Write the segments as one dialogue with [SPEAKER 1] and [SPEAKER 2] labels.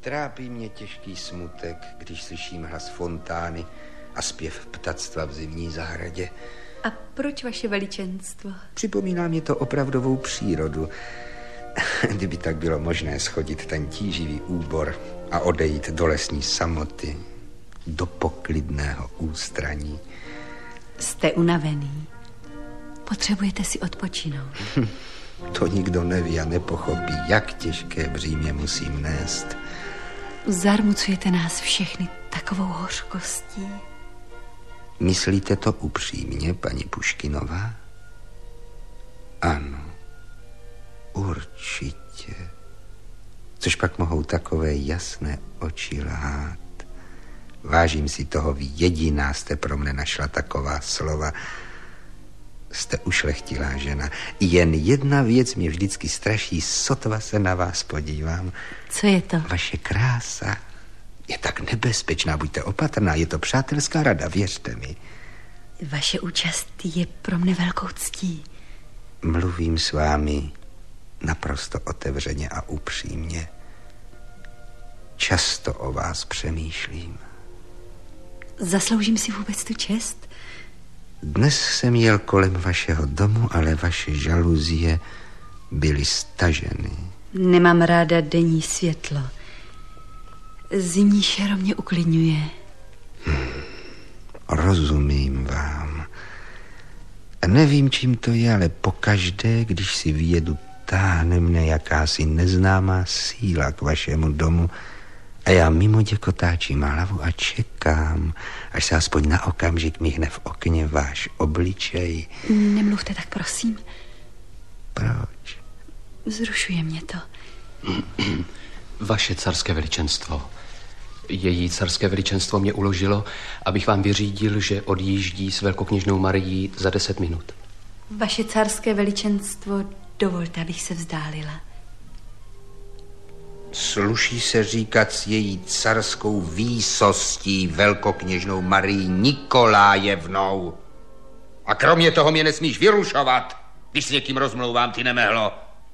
[SPEAKER 1] Trápí mě těžký smutek, když slyším hlas fontány a zpěv ptactva v zimní zahradě.
[SPEAKER 2] A proč, vaše veličenstvo?
[SPEAKER 1] Připomíná mě to opravdovou přírodu. Kdyby tak bylo možné schodit ten tíživý úbor a odejít do lesní samoty, do poklidného ústraní.
[SPEAKER 2] Jste unavený. Potřebujete si odpočinout.
[SPEAKER 1] To nikdo neví a nepochopí, jak těžké břímě musím nést.
[SPEAKER 2] Zarmucujete nás všechny takovou hořkostí.
[SPEAKER 1] Myslíte to upřímně, paní Puškinová? Ano, určitě. Což pak mohou takové jasné oči lhát. Vážím si toho, vy jediná jste pro mne našla taková slova. Jste ušlechtilá žena. Jen jedna věc mě vždycky straší, sotva se na vás podívám.
[SPEAKER 2] Co je to?
[SPEAKER 1] Vaše krása je tak nebezpečná, buďte opatrná, je to přátelská rada, věřte mi.
[SPEAKER 2] Vaše účast je pro mne velkou ctí.
[SPEAKER 1] Mluvím s vámi naprosto otevřeně a upřímně. Často o vás přemýšlím.
[SPEAKER 2] Zasloužím si vůbec tu čest?
[SPEAKER 1] Dnes jsem jel kolem vašeho domu, ale vaše žaluzie byly staženy.
[SPEAKER 2] Nemám ráda denní světlo. Zimní šero mě uklidňuje.
[SPEAKER 1] Rozumím vám. Nevím, čím to je, ale pokaždé, když si vyjedu, táhne mne jakási neznámá síla k vašemu domu a já mimo děkotáčím hlavu a čekám, až se aspoň na okamžik mihne v okně váš obličej.
[SPEAKER 2] Nemluvte tak, prosím.
[SPEAKER 1] Proč?
[SPEAKER 2] Vzrušuje mě to.
[SPEAKER 3] Vaše carské veličenstvo. Její carské veličenstvo mě uložilo, abych vám vyřídil, že odjíždí s velkokněžnou Marií za 10 minut.
[SPEAKER 2] Vaše carské veličenstvo, dovolte, abych se vzdálila.
[SPEAKER 1] Sluší se říkat s její carskou výsostí velkokněžnou Marií Nikolájevnou. A kromě toho mě nesmíš vyrušovat, když s někým rozmlouvám, ty nemehlo.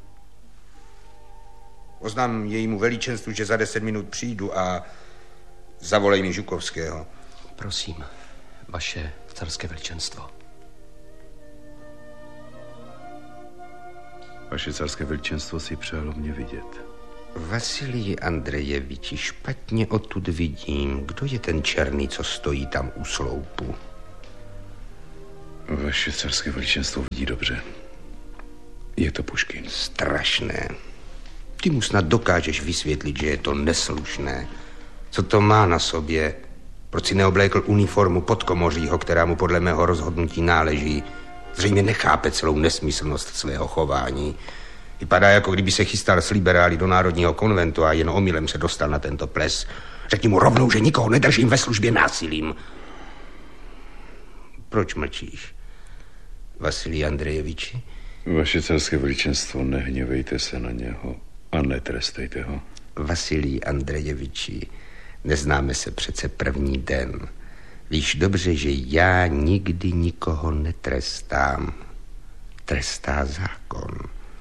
[SPEAKER 1] Oznám jejímu veličenstvu, že za 10 minut přijdu a zavolej mi Žukovského.
[SPEAKER 3] Prosím, vaše carské veličenstvo.
[SPEAKER 4] Vaše carské veličenstvo si přálo mě vidět.
[SPEAKER 1] Vasilij Andrejeviči, špatně odtud vidím. Kdo je ten černý, co stojí tam u sloupu?
[SPEAKER 4] Vaše carské veličenstvo vidí dobře. Je to Puškin.
[SPEAKER 1] Strašné. Ty mu snad dokážeš vysvětlit, že je to neslušné. Co to má na sobě? Proč si neoblékl uniformu podkomořího, která mu podle mého rozhodnutí náleží? Zřejmě nechápe celou nesmyslnost svého chování. Vypadá, jako kdyby se chystal s liberály do Národního konventu a jen omylem se dostal na tento ples. Řekni mu rovnou, že nikoho nedržím ve službě násilím. Proč mlčíš, Vasilij Andrejeviči?
[SPEAKER 4] Vaše carské veličenstvo, nehněvejte se na něho a netrestejte ho.
[SPEAKER 1] Vasilij Andrejeviči, neznáme se přece první den. Víš dobře, že já nikdy nikoho netrestám. Trestá zákon.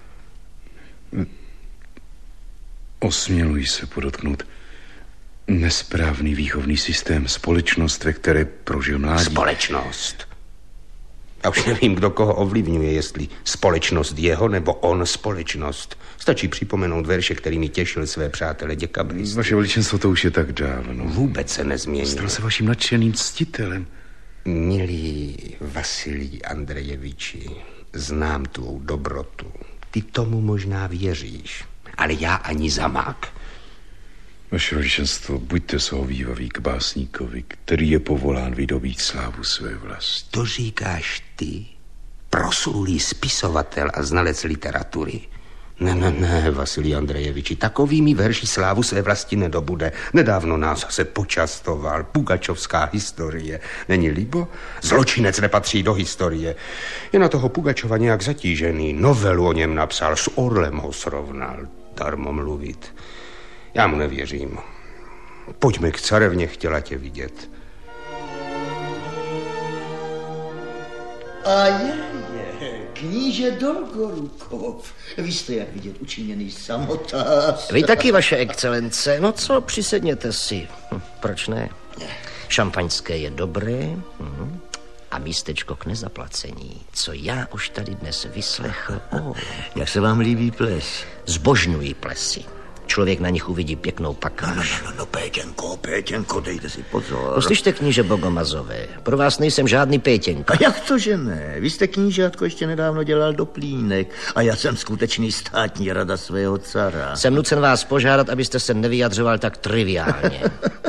[SPEAKER 4] Osměluji se podotknout. Nesprávný výchovný systém, společnost, ve které prožil mládí.
[SPEAKER 1] Společnost? Já už nevím, kdo koho ovlivňuje, jestli společnost jeho nebo on společnost. Stačí připomenout verše, kterými těšil své přátele děkabristy.
[SPEAKER 4] Vaše veličenstvo, to už je tak dávno.
[SPEAKER 1] Vůbec se nezměnilo.
[SPEAKER 4] Stal se vaším nadšeným ctitelem.
[SPEAKER 1] Milý Vasilij Andrejeviči, znám tvou dobrotu. Ty tomu možná věříš, ale já ani zamák.
[SPEAKER 4] Vaše veličenstvo, buďte shovívavý k básníkovi, který je povolán vydobít slávu své vlasti.
[SPEAKER 1] To říkáš ty, proslulý spisovatel a znalec literatury. Ne, Vasilij Andrejeviči, takovými verši slávu své vlasti nedobude. Nedávno nás zase počastoval Pugačovská historie. Není líbo? Zločinec nepatří do historie. Je na toho Pugačova nějak zatížený. Novelu o něm napsal, s orlem ho srovnal. Darmo mluvit. Já mu nevěřím. Pojďme k carevně, chtěla tě vidět.
[SPEAKER 5] A je, Kníže Dolgorukov, vy jste, jak vidět, učiněný samotář.
[SPEAKER 6] Vy taky, vaše excelence. No co, přisedněte si. Proč ne? Šampaňské je dobré a místečko k nezaplacení. Co já už tady dnes vyslechl.
[SPEAKER 5] Jak se vám líbí ples?
[SPEAKER 6] Zbožňuji plesy. Člověk na nich uvidí pěknou pakáž.
[SPEAKER 5] No, Pétěnko, dejte si pozor.
[SPEAKER 6] Poslyšte, kníže Bogomazové, pro vás nejsem žádný Pétěnko.
[SPEAKER 5] A jak to, že ne? Vy jste, knížátko, ještě nedávno dělal doplínek a já jsem skutečný státní rada svého cara.
[SPEAKER 6] Jsem nucen vás požádat, abyste se nevyjadřoval tak triviálně.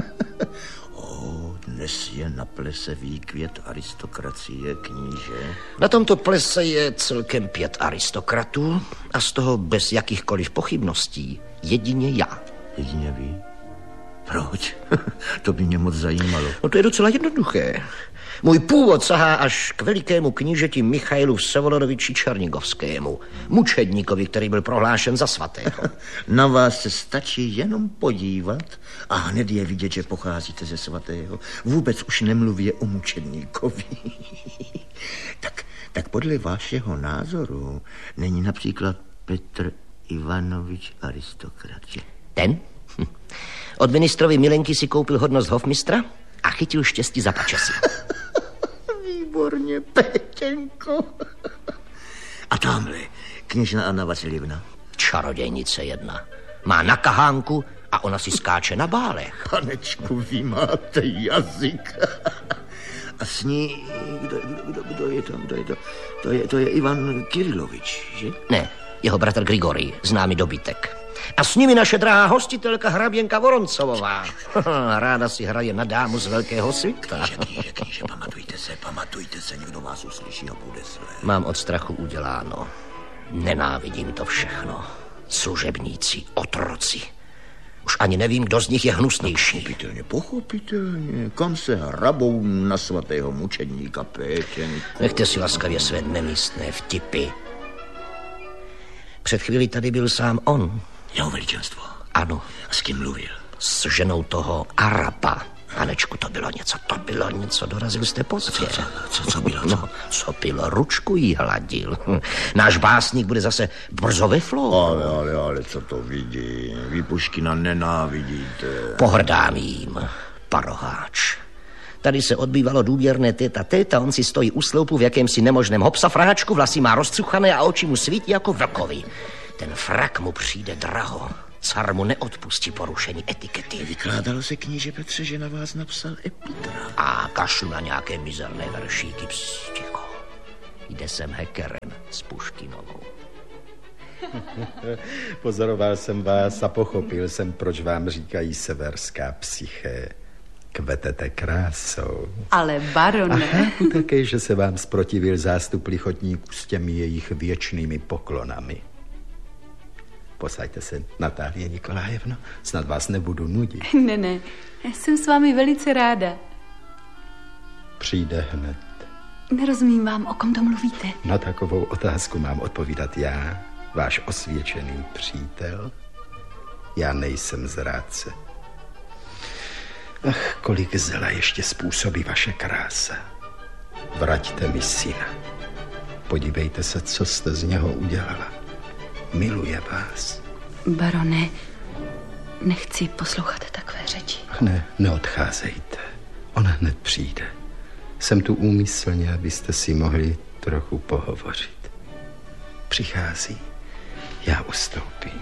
[SPEAKER 5] Dnes je na plese výkvět aristokracie, kníže.
[SPEAKER 6] Na tomto plese je celkem 5 aristokratů a z toho bez jakýchkoliv pochybností jedině já.
[SPEAKER 5] Jedině vy? Proč? To by mě moc zajímalo.
[SPEAKER 6] No to je docela jednoduché. Můj původ sahá až k velikému knížeti Michailu Vsevolodovči Černigovskému, mučedníkovi, který byl prohlášen za svatého.
[SPEAKER 5] Na vás se stačí jenom podívat a hned je vidět, že pocházíte ze svatého. Vůbec už nemluví o mučedníkovi. tak podle vašeho názoru není například Petr Ivanovič aristokrat, že?
[SPEAKER 6] Ten? Od ministrovy milenky si koupil hodnost hofmistra a chytil štěstí za pačesy.
[SPEAKER 5] Výborně, Pétěnko. A tamhle, kněžna Anna Vasiljevna.
[SPEAKER 6] Čarodějnice jedna. Má na kahánku a ona si skáče na bálech.
[SPEAKER 5] Panečku, vy máte jazyk. A s ní, kdo je tam? To je Ivan Kirilovič, že?
[SPEAKER 6] Ne, jeho bratr Grigorij, známý dobytek. A s nimi naše drahá hostitelka hraběnka Voroncovová. Ráda si hraje na dámu z velkého světa.
[SPEAKER 5] Kníže, pamatujte se, někdo vás uslyší a bude své.
[SPEAKER 6] Mám od strachu uděláno. Nenávidím to všechno. Služebníci, otroci. Už ani nevím, kdo z nich je hnusnější.
[SPEAKER 5] Pochopitelně. Kam se hrabou na svatého mučedníka, Pétěnku?
[SPEAKER 6] Nechte si laskavě své nemístné vtipy. Před chvíli tady byl sám on.
[SPEAKER 5] Jeho veličenstvo?
[SPEAKER 6] Ano.
[SPEAKER 5] A s kým mluvil?
[SPEAKER 6] S ženou toho Araba. Panečku, to bylo něco, dorazil jste pozdě.
[SPEAKER 5] Co bylo?
[SPEAKER 6] No, co bylo, ručku jí hladil. Náš básník bude zase brzo ve flow.
[SPEAKER 5] Ale co to vidí? Vy Puškina nenávidíte.
[SPEAKER 6] Pohrdám jím, paroháč. Tady se odbývalo důvěrné téta, on si stojí u sloupu v jakémsi nemožném hopsafráčku, vlasy má rozcuchané a oči mu svítí jako vlkovi. Ten frak mu přijde draho. Car mu neodpustí porušení etikety.
[SPEAKER 5] Vykládalo se, kníže Petře, že na vás napsal epigram.
[SPEAKER 6] A kašlu na nějaké mizerné veršíky. Ticho. Jde sem Heckeren s Puškinovou.
[SPEAKER 7] Pozoroval jsem vás a pochopil jsem, proč vám říkají severská psyché. Kvetete krásou.
[SPEAKER 2] Ale barone.
[SPEAKER 7] Také, že se vám zprotivil zástup lichotníků s těmi jejich věčnými poklonami. Posaďte se, Natálie Nikolajevno, snad vás nebudu nudit.
[SPEAKER 2] Ne, jsem s vámi velice ráda.
[SPEAKER 7] Přijde hned.
[SPEAKER 2] Nerozumím vám, o kom to mluvíte.
[SPEAKER 7] Na takovou otázku mám odpovídat já, váš osvědčený přítel. Já nejsem zrádce. Ach, kolik zla ještě způsobí vaše krása. Vraťte mi syna. Podívejte se, co jste z něho udělala. Miluje vás.
[SPEAKER 2] Barone, nechci poslouchat takové řeči.
[SPEAKER 7] Ne, neodcházejte. Ona hned přijde. Jsem tu úmyslně, abyste si mohli trochu pohovořit. Přichází. Já ustoupím.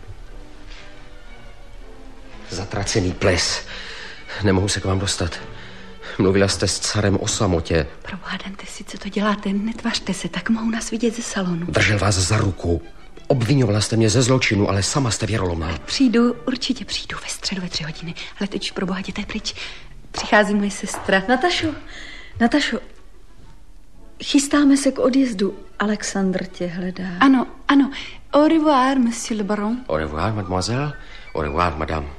[SPEAKER 3] Zatracený ples. Nemohu se k vám dostat. Mluvila jste s carem o samotě.
[SPEAKER 2] Prohádejte si, co to děláte. Netvařte se, tak mohou nás vidět ze salonu.
[SPEAKER 3] Držel vás za ruku. Obvinovala jste mě ze zločinu, ale sama jste věrolomná.
[SPEAKER 2] Určitě přijdu ve středu ve 3 hodiny. Ale teď už pro boha, jděte pryč. Přichází moje sestra. Natašo, chystáme se k odjezdu. Alexandr tě hledá. Ano. Au revoir, monsieur le baron.
[SPEAKER 3] Au revoir, mademoiselle. Au revoir, madame.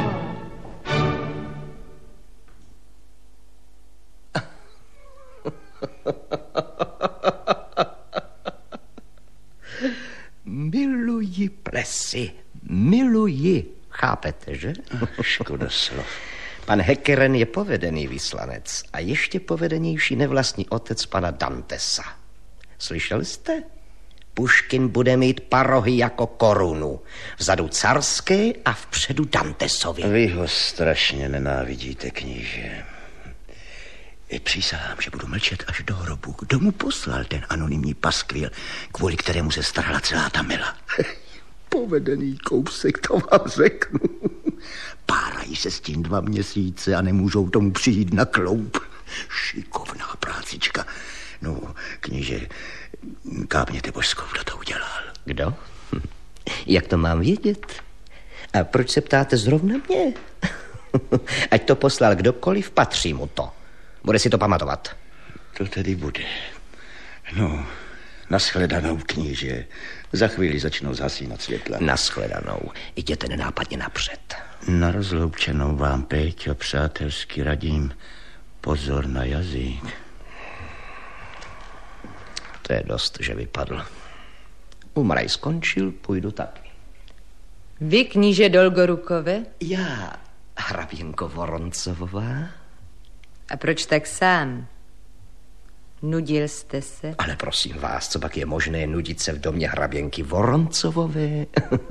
[SPEAKER 6] Miluji plesy, miluji. Chápete, že?
[SPEAKER 5] Škoda slov.
[SPEAKER 6] Pan Heckeren je povedený vyslanec a ještě povedenější nevlastní otec pana Dantesa. Slyšel jste? Puškin bude mít parohy jako korunu. Vzadu carské a vpředu Dantesovi.
[SPEAKER 5] Vy ho strašně nenávidíte, kníže. Přísahám, že budu mlčet až do hrobu. Kdo mu poslal ten anonymní paskvil, kvůli kterému se starala celá ta mela? Povedený kousek, to vám řeknu. Párají se s tím 2 měsíce a nemůžou tomu přijít na kloup. Šikovná prácička. No, kníže, kápněte božskou, kdo to udělal.
[SPEAKER 6] Kdo? Jak to mám vědět? A proč se ptáte zrovna mě? Ať to poslal kdokoliv, patří mu to. Bude si to pamatovat.
[SPEAKER 5] To tedy bude. No, nashledanou, kníže. Za chvíli začnou zhasínat světla.
[SPEAKER 6] Nashledanou. Jděte nenápadně napřed.
[SPEAKER 5] Na rozloučenou vám, Péťo, přátelsky radím. Pozor na jazyk.
[SPEAKER 6] To je dost, že vypadl. Umraj skončil, půjdu taky.
[SPEAKER 8] Vy, kníže Dolgorukové?
[SPEAKER 6] Já, hraběnko Voroncová.
[SPEAKER 8] A proč tak sám? Nudil jste se?
[SPEAKER 6] Ale prosím vás, co pak je možné nudit se v domě hraběnky Voroncovové?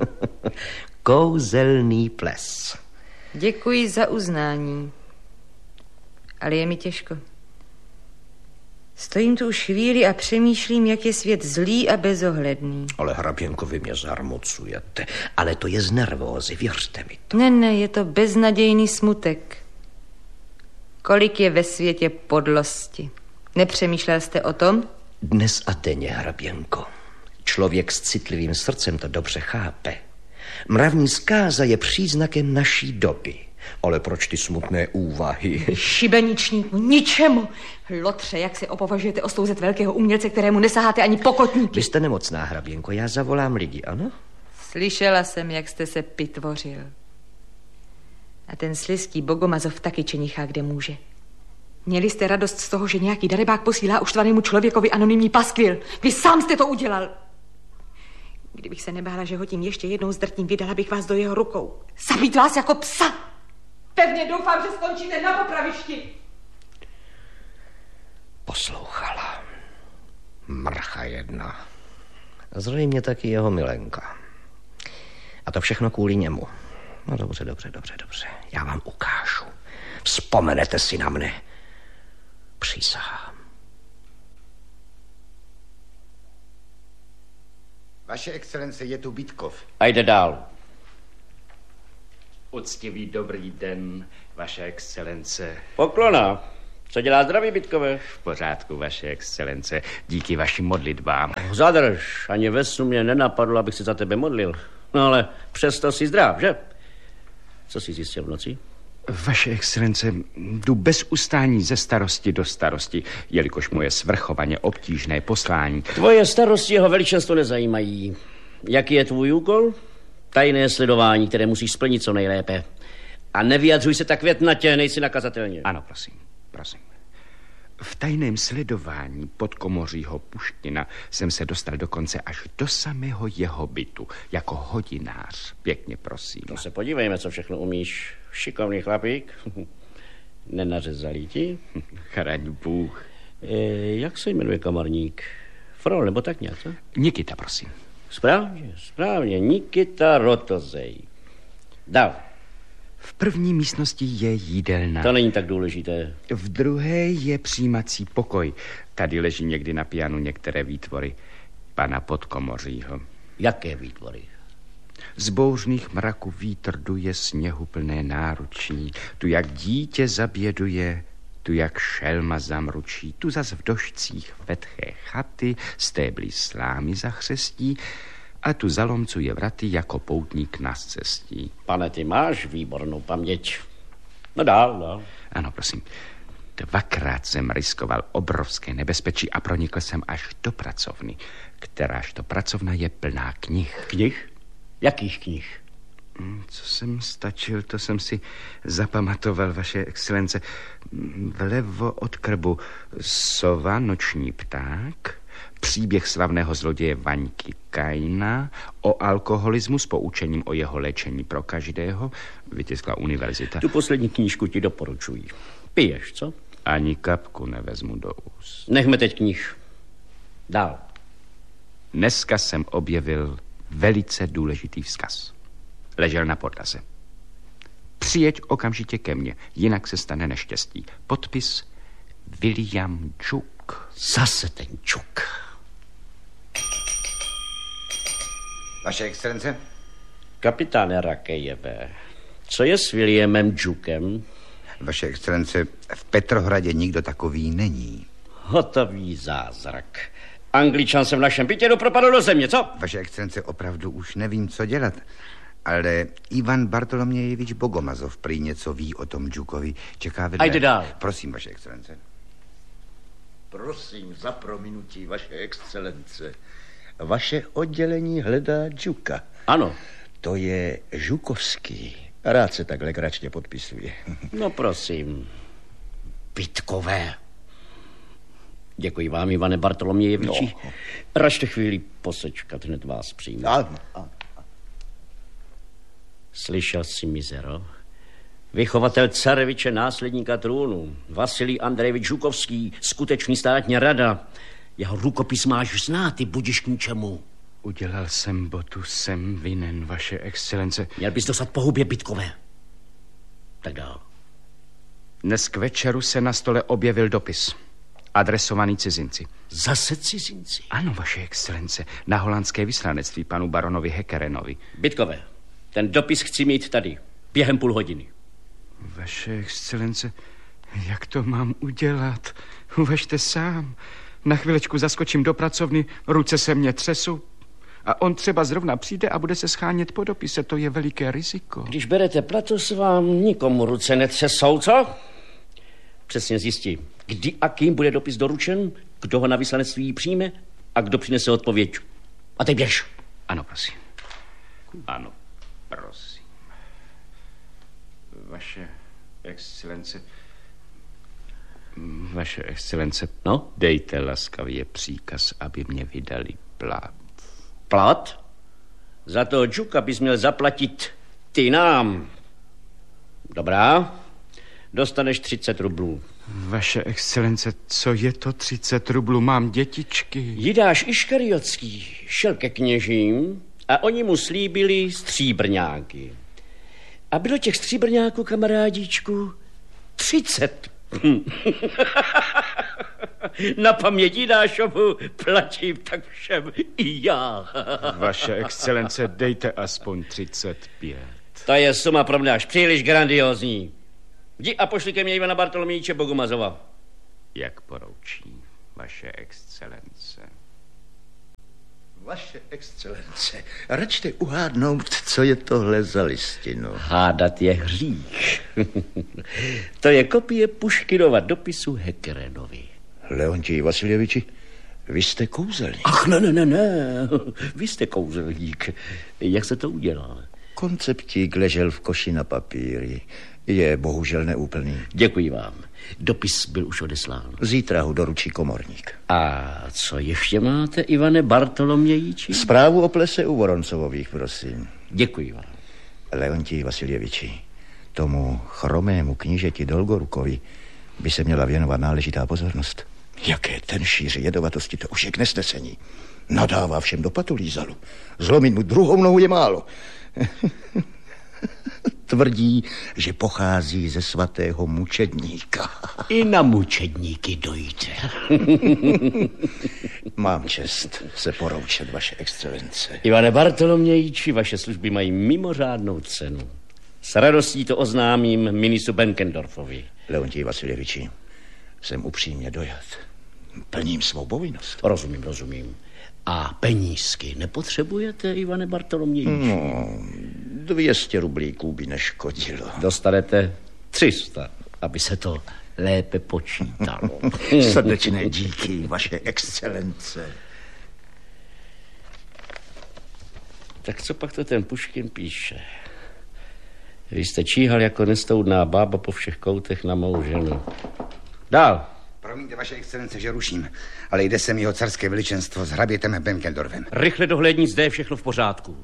[SPEAKER 6] Kouzelný ples.
[SPEAKER 8] Děkuji za uznání. Ale je mi těžko. Stojím tu už chvíli a přemýšlím, jak je svět zlý a bezohledný.
[SPEAKER 6] Ale hraběnko, vy mě zarmocujete. Ale to je z nervózy, věřte mi to.
[SPEAKER 8] Ne, je to beznadějný smutek. Kolik je ve světě podlosti. Nepřemýšlel jste o tom?
[SPEAKER 6] Dnes a denně, hraběnko. Člověk s citlivým srdcem to dobře chápe. Mravní zkáza je příznakem naší doby. Ale proč ty smutné úvahy?
[SPEAKER 8] Šibeničníku, ničemu. Lotře, jak se opovažujete ostouzet velkého umělce, kterému nesaháte ani pokotníky.
[SPEAKER 6] Vy jste nemocná, hraběnko, já zavolám lidi, ano?
[SPEAKER 8] Slyšela jsem, jak jste se pitvořil. A ten slizký Bogomazov taky čenichá, kde může. Měli jste radost z toho, že nějaký darebák posílá uštvanému člověkovi anonymní paskvil. Vy sám jste to udělal. Kdybych se nebála, že ho tím ještě jednou zdrtím, vydala bych vás do jeho rukou. Zabít vás jako psa. Pevně doufám, že skončíte na popravišti.
[SPEAKER 6] Poslouchala. Mrcha jedna. Zřejmě taky jeho milenka. A to všechno kvůli němu. No dobře. Já vám ukážu. Vzpomenete si na mne. Přísahám.
[SPEAKER 7] Vaše excelence, je tu Bytkov.
[SPEAKER 9] A jde dál.
[SPEAKER 10] Uctivý dobrý den, vaše excelence.
[SPEAKER 9] Poklona. Co dělá zdraví, Bytkové?
[SPEAKER 10] V pořádku, vaše excelence, díky vašim modlitbám.
[SPEAKER 9] Zadrž, ani ve snu mě nenapadlo, abych se za tebe modlil. No ale přesto jsi zdrav, že? Co jsi zjistil v noci?
[SPEAKER 10] Vaše excelence, jdu bez ustání ze starosti do starosti, jelikož moje svrchovaně obtížné poslání.
[SPEAKER 9] Tvoje starosti jeho veličenstvo nezajímají. Jaký je tvůj úkol? Tajné sledování, které musíš splnit co nejlépe. A nevyjadřuj se tak větnatě, nejsi nakazatelně.
[SPEAKER 10] Ano, prosím. V tajném sledování podkomořího Puškina jsem se dostal dokonce až do samého jeho bytu, jako hodinář. Pěkně prosím.
[SPEAKER 9] No se podívejme, co všechno umíš. Šikovný chlapík. Nenařezalý ti?
[SPEAKER 10] Chraň Bůh.
[SPEAKER 9] Jak se jmenuje kamarník? Frol, nebo tak nějak, co?
[SPEAKER 10] Nikita, prosím.
[SPEAKER 9] Správně. Nikita Rotozej. Dál.
[SPEAKER 10] V první místnosti je jídelna.
[SPEAKER 9] To není tak důležité.
[SPEAKER 10] V druhé je přijímací pokoj. Tady leží někdy na pianu některé výtvory pana podkomořího.
[SPEAKER 9] Jaké výtvory?
[SPEAKER 10] Z bouřných mraků vítr duje sněhu plné náručí. Tu jak dítě zaběduje, tu jak šelma zamručí. Tu zas v došcích vetché chaty, stébly slámy zachřestí. A tu zalomcuje vraty jako poutník na cestí.
[SPEAKER 9] Pane, ty máš výbornou paměť. No dál.
[SPEAKER 10] Ano, prosím. 2krát jsem riskoval obrovské nebezpečí a pronikl jsem až do pracovny, kteráž to pracovna je plná knih.
[SPEAKER 9] Knih? Jakých knih?
[SPEAKER 10] Co jsem stačil, to jsem si zapamatoval, vaše excelence. Vlevo od krbu sova, noční pták, příběh slavného zloděje Vaňky Kaina, o alkoholismu s poučením o jeho léčení pro každého, vytiskla univerzita.
[SPEAKER 9] Tu poslední knížku ti doporučuji. Piješ, co?
[SPEAKER 10] Ani kapku nevezmu do úst.
[SPEAKER 9] Nechme teď knih. Dál.
[SPEAKER 10] Dneska jsem objevil velice důležitý vzkaz. Ležel na podlaze. Přijeď okamžitě ke mně, jinak se stane neštěstí. Podpis William Čuk.
[SPEAKER 5] Zase ten Čuk.
[SPEAKER 1] Vaše excelence?
[SPEAKER 9] Kapitáne Rakejeve, co je s Williamem Čukem?
[SPEAKER 1] Vaše excelence, v Petrohradě nikdo takový není.
[SPEAKER 9] Hotový zázrak. Angličan se v našem bytě dopropadl do země, co?
[SPEAKER 1] Vaše excelence, opravdu už nevím, co dělat. Ale Ivan Bartolomějevič Bogomazov prý něco ví o tom Džukovi. Čeká vedle.
[SPEAKER 9] A jde dál.
[SPEAKER 1] Prosím, vaše excelence.
[SPEAKER 5] Prosím za prominutí, vaše excelence. Vaše oddělení hledá Džuka.
[SPEAKER 9] Ano.
[SPEAKER 5] To je Žukovský. Rád se tak legračně podpisuje.
[SPEAKER 9] No prosím. Bytkové. Děkuji vám, Ivane Bartolomějeviči. No. Račte chvíli posečkat, hned vás přijmu.
[SPEAKER 5] Ano.
[SPEAKER 9] Slyšel jsi, mizero? Vychovatel careviče, následníka trůnu, Vasilij Andrejevič Žukovský, skutečný státní rada. Jeho rukopis máš znát, ty budiš k ničemu.
[SPEAKER 10] Udělal jsem botu, jsem vinen, vaše excelence.
[SPEAKER 9] Měl bys dostat po hubě, Bytkové. Tak dál.
[SPEAKER 10] Dnes k večeru se na stole objevil dopis. Adresovaný cizinci.
[SPEAKER 9] Zase cizinci?
[SPEAKER 10] Ano, vaše excelence. Na holandské vyslanectví panu baronovi Hekerenovi.
[SPEAKER 9] Bytkové, ten dopis chci mít tady. Během půl hodiny.
[SPEAKER 10] Vaše excelence, jak to mám udělat? Uvažte sám. Na chvilečku zaskočím do pracovny, ruce se mě třesou. A on třeba zrovna přijde a bude se schánět po dopise. To je veliké riziko.
[SPEAKER 9] Když berete platos, vám nikomu ruce netřesou, co? Přesně zjistí, kdy a kým bude dopis doručen, kdo ho na vyslanectví přijme a kdo přinese odpověď. A teď běž.
[SPEAKER 10] Ano, prosím. Ano, prosím. Vaše excelence... Vaše excelence,
[SPEAKER 9] no?
[SPEAKER 10] Dejte laskavě příkaz, aby mě vydali plat.
[SPEAKER 9] Plat? Za toho Džuka bys měl zaplatit ty nám. Dobrá. Dostaneš 30 rublů.
[SPEAKER 10] Vaše excelence, co je to 30 rublů? Mám dětičky.
[SPEAKER 9] Jidáš Iškariotský šel ke kněžím a oni mu slíbili stříbrňáky. A bylo těch stříbrňáků, kamarádíčku, 30. Na paměť Jidášovu platím tak všem i já.
[SPEAKER 10] Vaše excelence, dejte aspoň 35.
[SPEAKER 9] To je suma pro mě až příliš grandiózní. Jdi a pošli ke mně Ivana Bartolomějiče Bogomazova.
[SPEAKER 10] Jak poroučí, vaše excelence.
[SPEAKER 5] Vaše excelence, račte uhádnout, co je tohle za listinu.
[SPEAKER 9] Hádat je hřích. To je kopie Puškinova dopisu Hekerenovi.
[SPEAKER 5] Leontij Vasiljeviči, vy jste kouzelník.
[SPEAKER 9] Ach, ne. Vy jste kouzelník. Jak se to udělá?
[SPEAKER 5] Konceptík ležel v koši na papíry. Je bohužel neúplný.
[SPEAKER 9] Děkuji vám. Dopis byl už odeslán.
[SPEAKER 5] Zítra ho doručí komorník.
[SPEAKER 9] A co ještě máte, Ivane Bartolomějiči?
[SPEAKER 5] Zprávu o plese u Voroncovových, prosím.
[SPEAKER 9] Děkuji vám.
[SPEAKER 5] Leontij Vasiljeviči, tomu chromému knížeti Dolgorukovi by se měla věnovat náležitá pozornost. Jaké ten šíří jedovatosti, to už je k nesnesení. Nadává všem do patulízalu. Zlomit mu druhou nohu je málo. Tvrdí, že pochází ze svatého mučedníka.
[SPEAKER 9] I na mučedníky dojde.
[SPEAKER 5] Mám čest se poroučet, vaše excelence.
[SPEAKER 9] Ivane Bartolomějiči, vaše služby mají mimořádnou cenu. S radostí to oznámím ministru Benkendorfovi.
[SPEAKER 5] Leontij Vasiljeviči, jsem upřímně dojat. Plním svou povinnost.
[SPEAKER 9] Rozumím. A penízky nepotřebujete, Ivane Bartolomějiči?
[SPEAKER 5] No, 200 rublíků by neškodilo.
[SPEAKER 9] Dostanete 300, aby se to lépe počítalo.
[SPEAKER 5] Srdečné díky, vaše excelence.
[SPEAKER 9] Tak co pak to ten Puškin píše? Vy jste číhal jako nestoudná bába po všech koutech na mou ženu. Dál.
[SPEAKER 1] Promiňte, vaše excelence, že ruším, ale jde sem jeho carské veličenstvo s hrabětem Benkendorfem.
[SPEAKER 9] Rychle dohlédni, zde je všechno v pořádku.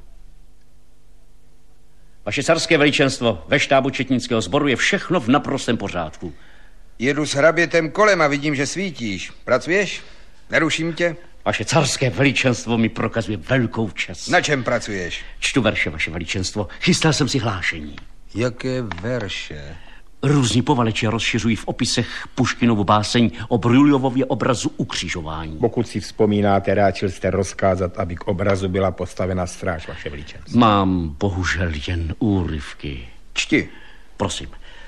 [SPEAKER 9] Vaše carské veličenstvo, ve štábu četnického sboru je všechno v naprostém pořádku.
[SPEAKER 1] Jedu s hrabětem kolem a vidím, že svítíš. Pracuješ? Neruším tě?
[SPEAKER 9] Vaše carské veličenstvo mi prokazuje velkou čest.
[SPEAKER 1] Na čem pracuješ?
[SPEAKER 9] Čtu verše, vaše veličenstvo. Chystal jsem si hlášení.
[SPEAKER 1] Jaké verše?
[SPEAKER 9] Různí povaleči rozšiřují v opisech Puškinovu báseň o Bryuljovově obrazu ukřižování.
[SPEAKER 7] Pokud si vzpomínáte, ráčil jste rozkázat, aby k obrazu byla postavena stráž, vaše veličenstvo.
[SPEAKER 9] Mám bohužel jen úryvky.
[SPEAKER 1] Čti.
[SPEAKER 9] Prosím.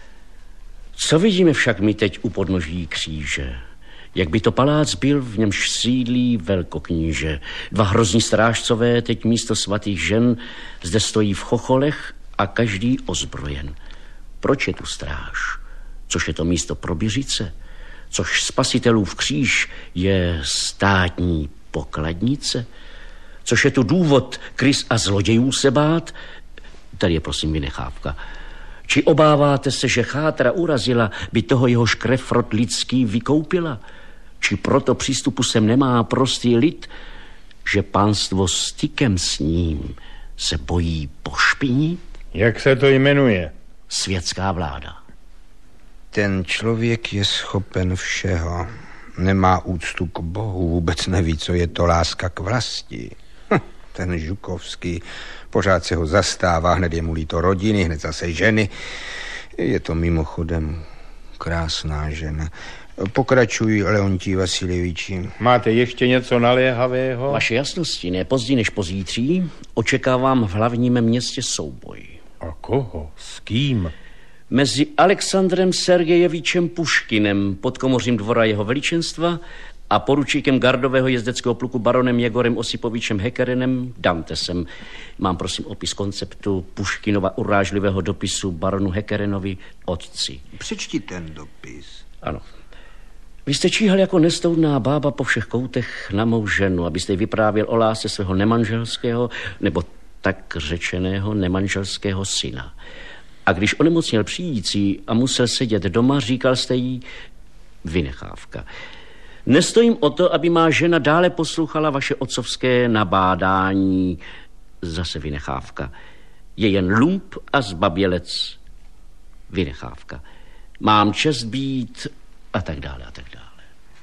[SPEAKER 9] Co vidíme však my teď u podnoží kříže? Jak by to palác byl, v němž sídlí velkokníže. 2 hrozní strážcové teď místo svatých žen zde stojí v chocholech a každý ozbrojen. Proč je tu stráž? Což je to místo pro běžice? Což spasitelův kříž je státní pokladnice? Což je tu důvod krys a zlodějů se bát? Tady je prosím vynechávka. Či obáváte se, že chátra urazila, by toho jehož krev rod lidský vykoupila? Či proto přístupu sem nemá prostý lid, že pánstvo stykem s ním se bojí pošpinit?
[SPEAKER 7] Jak se to jmenuje?
[SPEAKER 9] Světská vláda.
[SPEAKER 1] Ten člověk je schopen všeho. Nemá úctu k Bohu, vůbec neví, co je to láska k vlasti. Ten Žukovský pořád se ho zastává, hned je mu líto rodiny, hned zase ženy. Je to mimochodem krásná žena. Pokračuj, Leontí Vasiljeviči.
[SPEAKER 7] Máte ještě něco naléhavého?
[SPEAKER 9] Vaše jasnosti, ne později než pozítří, očekávám v hlavním městě souboj.
[SPEAKER 7] A koho? S kým?
[SPEAKER 9] Mezi Alexandrem Sergejevičem Puškinem, podkomořím dvora jeho veličenstva, a poručíkem gardového jezdeckého pluku baronem Jegorem Osipovičem Hekerenem Dantesem. Mám prosím opis konceptu Puškinova urážlivého dopisu baronu Hekerenovi otci.
[SPEAKER 1] Přečti ten dopis.
[SPEAKER 9] Ano. Vy jste číhal jako nestoudná bába po všech koutech na mou ženu, abyste vyprávěl o lásce svého nemanželského, nebo tak řečeného nemanželského syna. A když onemocněl přijící a musel sedět doma, říkal jste jí vynechávka. Nestojím o to, aby má žena dále poslouchala vaše otcovské nabádání. Zase vynechávka. Je jen lump a zbabělec. Vynechávka. Mám čest být a tak dále a tak dále.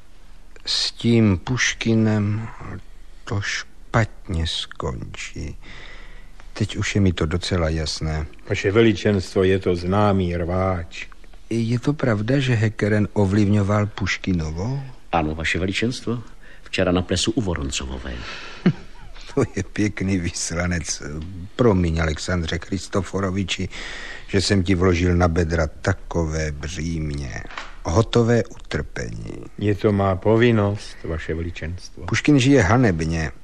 [SPEAKER 1] S tím Puškinem to špatně skončí. Teď už je mi to docela jasné.
[SPEAKER 7] Vaše veličenstvo, je to známý rváč.
[SPEAKER 1] Je to pravda, že Hekeren ovlivňoval Puškinovo?
[SPEAKER 9] Ano, vaše veličenstvo. Včera na plesu u Voroncovové.
[SPEAKER 1] To je pěkný vyslanec. Promiň, Alexandře Kristoforoviči, že jsem ti vložil na bedra takové břímě. Hotové utrpení.
[SPEAKER 7] Je to má povinnost, vaše veličenstvo.
[SPEAKER 1] Puškin žije hanebně.